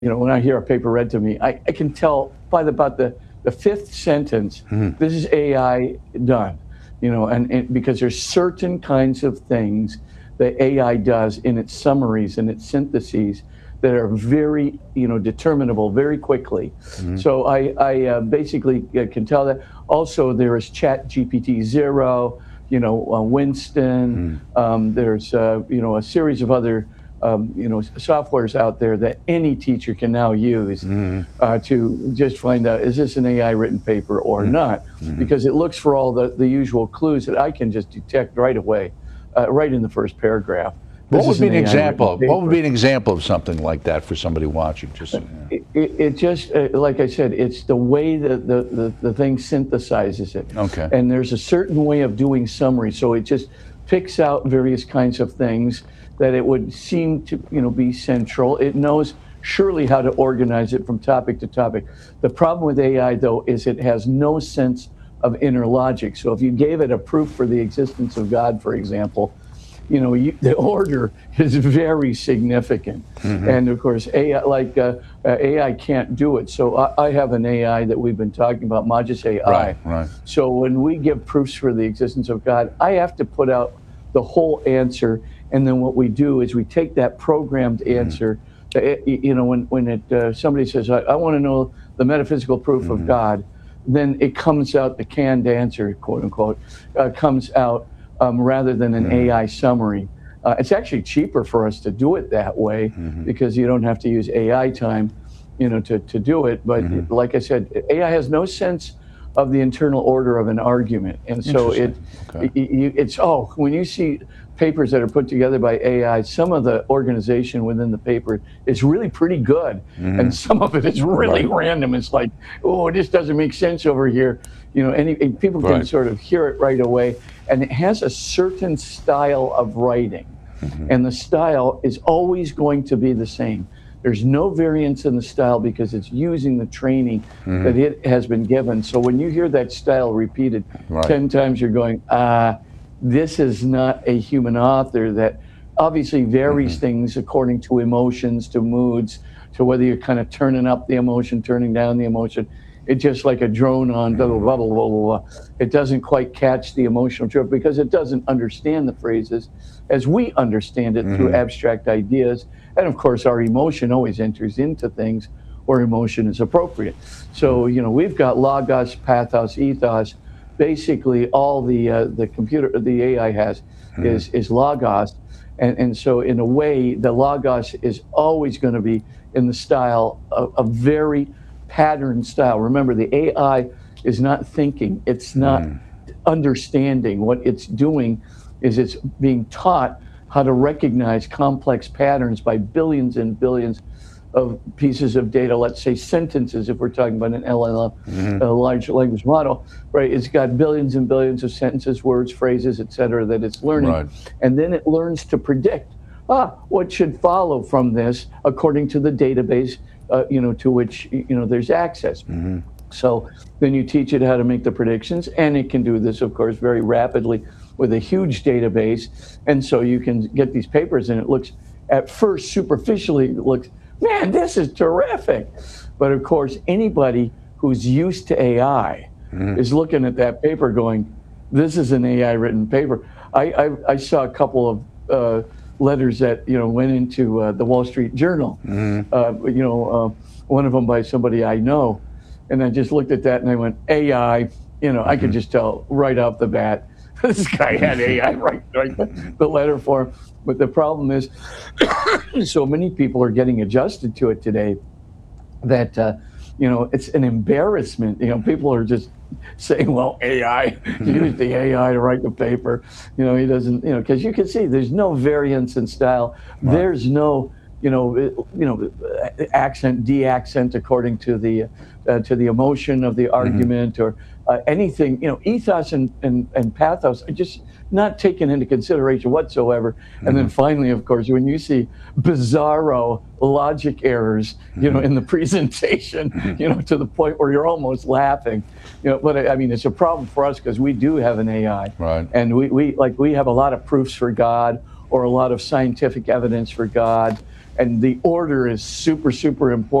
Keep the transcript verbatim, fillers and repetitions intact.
you know, when I hear a paper read to me, I, I can tell by the, about the, the fifth sentence, Mhm. this is A I done, you know, and, and because there's certain kinds of things that A I does in its summaries and its syntheses that are very, you know, determinable very quickly. Mhm. So I, I uh, basically uh, can tell that. Also, there is Chat G P T Zero, you know, uh, Winston. Mm. Um, there's, uh, you know, a series of other, um, you know, softwares out there that any teacher can now use Mhm. uh, to just find out, is this an A I written paper or Mm. not? Mhm. Because it looks for all the, the usual clues that I can just detect right away, uh, right in the first paragraph. What This would is be an A I written example? What would paper. be an example of something like that for somebody watching? Just yeah. It, it, it just, uh, like I said, it's the way that the, the, the thing synthesizes it. Okay. And there's a certain way of doing summary. So it just picks out various kinds of things that it would seem to, you know, be central. It knows surely how to organize it from topic to topic. The problem with A I, though, is it has no sense of inner logic. So if you gave it a proof for the existence of God, for example, you know, you, the order is very significant. Mhm. And of course, A I, like uh, uh, A I can't do it. So I, I have an A I that we've been talking about, Magis A I. Right, right. So when we give proofs for the existence of God, I have to put out the whole answer. And then what we do is we take that programmed answer. Mm-hmm. uh, you know, when, when it uh, somebody says, I, I want to know the metaphysical proof Mm-hmm. of God, then it comes out, the canned answer, quote unquote, uh, comes out um, rather than an Mm-hmm. A I summary. Uh, it's actually cheaper for us to do it that way Mm-hmm. because you don't have to use A I time, you know, to, to do it. But Mm-hmm. like I said, A I has no sense of the internal order of an argument. And so it, Okay. it you, it's, oh, when you see papers that are put together by A I, some of the organization within the paper is really pretty good. Mhm. And some of it is really Right. random. It's like, oh, this doesn't make sense over here. You know, any and people can Right. sort of hear it right away. And it has a certain style of writing. Mhm. And the style is always going to be the same. There's no variance in the style because it's using the training Mhm. that it has been given. So when you hear that style repeated Right. ten times, you're going, ah, this is not a human author that obviously varies Mhm. things according to emotions, to moods, to whether you're kind of turning up the emotion, turning down the emotion. It's just like a drone on blah, blah, blah, blah, blah, blah. It doesn't quite catch the emotional drift because it doesn't understand the phrases as we understand it through Mhm. abstract ideas. And of course, our emotion always enters into things where emotion is appropriate. So, you know, we've got logos, pathos, ethos. Basically, all the uh, the computer, the A I has Mhm. is is logos, and and so in a way, the logos is always going to be in the style of a very patterned style. Remember, the A I is not thinking; it's not Mhm. understanding. What it's doing is it's being taught how to recognize complex patterns by billions and billions of pieces of data, let's say sentences, if we're talking about an L L M, Mhm. a large language model, right? It's got billions and billions of sentences, words, phrases, et cetera, that it's learning. Right. And then it learns to predict, ah, what should follow from this according to the database, uh, you know, to which, you know, there's access. Mhm. So then you teach it how to make the predictions, and it can do this, of course, very rapidly with a huge database. And so you can get these papers, and it looks, at first, superficially, it looks, man, this is terrific. But of course, anybody who's used to A I Mhm. is looking at that paper going, this is an A I written paper. I, I, I saw a couple of uh, letters that, you know, went into uh, the Wall Street Journal, Mhm. uh, you know, uh, one of them by somebody I know. And I just looked at that and I went, A I, you know, I could Mhm. just tell right off the bat, this guy had A I write, write the, the letter for him. But the problem is, so many people are getting adjusted to it today that, uh, you know, it's an embarrassment. You know, people are just saying, well, A I, use the A I to write the paper. You know, he doesn't, you know, because you can see there's no variance in style. Right. There's no, you know, it- you know, accent, de-accent according to the uh, to the emotion of the argument or uh, anything. You know, ethos and, and and pathos are just not taken into consideration whatsoever. And then Mhm. finally, of course, when you see bizarro logic errors, you know, Mhm. in the presentation, you know, to the point where you're almost laughing, you know. But I mean, it's a problem for us because we do have an A I, Right. and we, we like we have a lot of proofs for God or a lot of scientific evidence for God. and the order is super, super important.